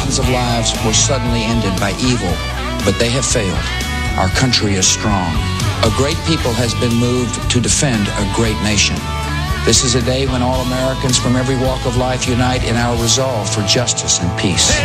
thousands of lives were suddenly ended by evil, but they have failed. Our country is strong. A great people has been moved to defend a great nation. This is a day when all Americans from every walk of life unite in our resolve for justice and peace.